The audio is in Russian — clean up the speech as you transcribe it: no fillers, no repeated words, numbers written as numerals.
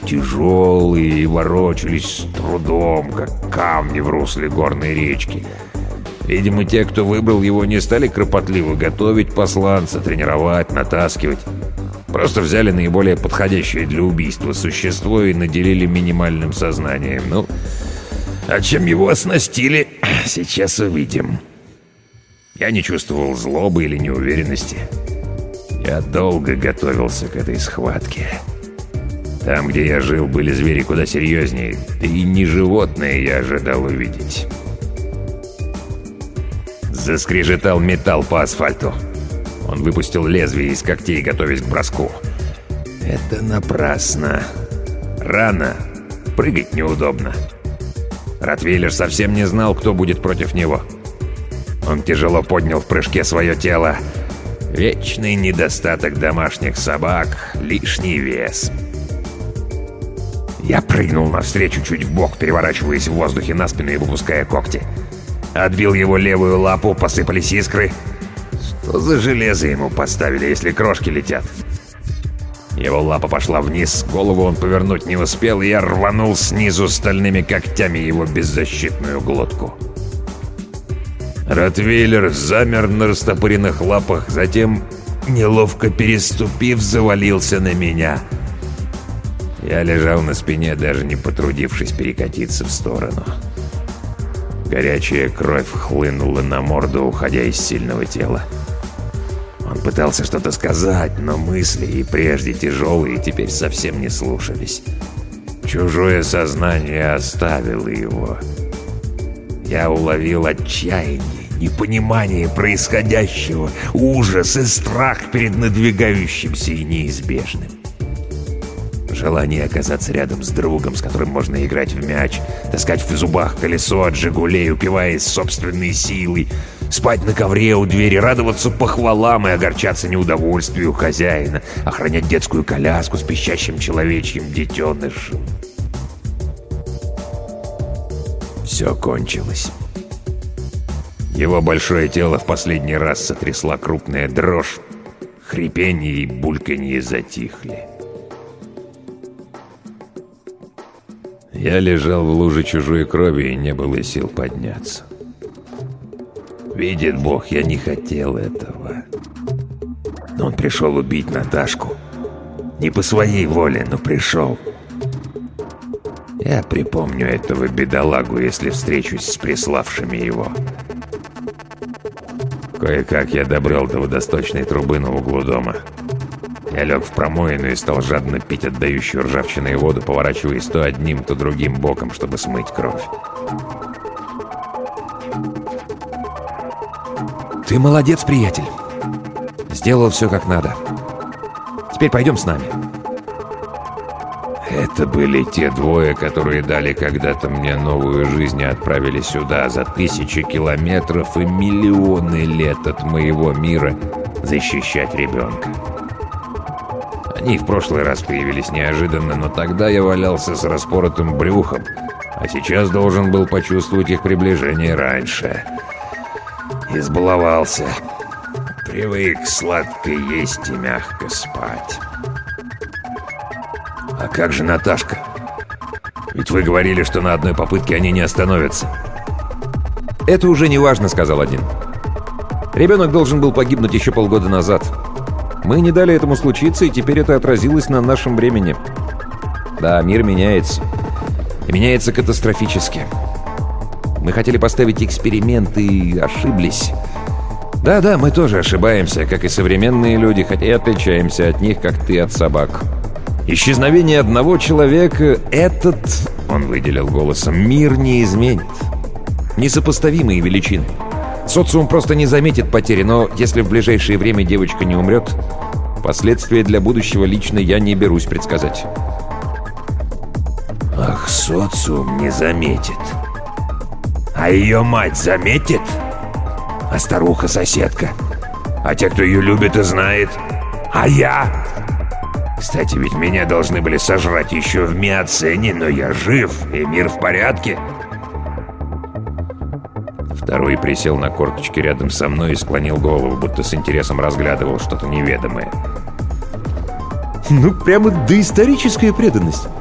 тяжелые и ворочались с трудом, как камни в русле горной речки. Видимо, те, кто выбрал его, не стали кропотливо готовить посланца, тренировать, натаскивать. Просто взяли наиболее подходящее для убийства существо и наделили минимальным сознанием. Ну, а чем его оснастили, сейчас увидим. Я не чувствовал злобы или неуверенности. Я долго готовился к этой схватке. Там, где я жил, были звери куда серьезнее, и не животные я ожидал увидеть. Заскрежетал металл по асфальту. Он выпустил лезвие из когтей, готовясь к броску. Это напрасно. Рано. Прыгать неудобно. Ротвейлер совсем не знал, кто будет против него. Он тяжело поднял в прыжке свое тело. Вечный недостаток домашних собак — лишний вес. Я прыгнул навстречу чуть вбок, переворачиваясь в воздухе на спину и выпуская когти. Отбил его левую лапу, посыпались искры. Что за железо ему поставили, если крошки летят? Его лапа пошла вниз, голову он повернуть не успел, и я рванул снизу стальными когтями его беззащитную глотку. Ротвейлер замер на растопыренных лапах, затем, неловко переступив, завалился на меня. Я лежал на спине, даже не потрудившись перекатиться в сторону. Горячая кровь хлынула на морду, уходя из сильного тела. Он пытался что-то сказать, но мысли, и прежде тяжелые, теперь совсем не слушались. Чужое сознание оставило его. Я уловил отчаяние, непонимание происходящего, ужас и страх перед надвигающимся и неизбежным. Желание оказаться рядом с другом, с которым можно играть в мяч, таскать в зубах колесо от «Жигулей», упиваясь собственной силой, спать на ковре у двери, радоваться похвалам и огорчаться неудовольствию хозяина, охранять детскую коляску с пищащим человечьим детенышем. Все кончилось. Его большое тело в последний раз сотрясла крупная дрожь, хрипенье и бульканье затихли. Я лежал в луже чужой крови, и не было сил подняться. Видит Бог, я не хотел этого. Но он пришел убить Наташку. Не по своей воле, но пришел. Я припомню этого бедолагу, если встречусь с приславшими его. Кое-как я добрел до водосточной трубы на углу дома. Я лег в промоину и стал жадно пить отдающую ржавчиной воду, поворачиваясь то одним, то другим боком, чтобы смыть кровь. «Ты молодец, приятель. Сделал все как надо. Теперь пойдем с нами». Это были те двое, которые дали когда-то мне новую жизнь и отправили сюда за 1000 километров и миллионы лет от моего мира защищать ребенка. Они в прошлый раз появились неожиданно, но тогда я валялся с распоротым брюхом, а сейчас должен был почувствовать их приближение раньше. Избаловался. Привык сладко есть и мягко спать. «А как же Наташка? Ведь вы говорили, что на одной попытке они не остановятся». «Это уже не важно», — сказал один. «Ребенок должен был погибнуть еще полгода назад. Мы не дали этому случиться, и теперь это отразилось на нашем времени. Да, мир меняется. И меняется катастрофически. Мы хотели поставить эксперимент и ошиблись. Да, мы тоже ошибаемся, как и современные люди, хотя и отличаемся от них, как ты от собак. Исчезновение одного человека этот, он выделил голосом, мир не изменит. Несопоставимые величины. Социум просто не заметит потери, но если в ближайшее время девочка не умрет, последствия для будущего лично я не берусь предсказать». «Ах, социум не заметит. А ее мать заметит? А старуха-соседка? А те, кто ее любит и знает? А я? Кстати, ведь меня должны были сожрать еще в миоцене, но я жив, и мир в порядке». Второй присел на корточки рядом со мной и склонил голову, будто с интересом разглядывал что-то неведомое. «Ну, прямо доисторическая преданность.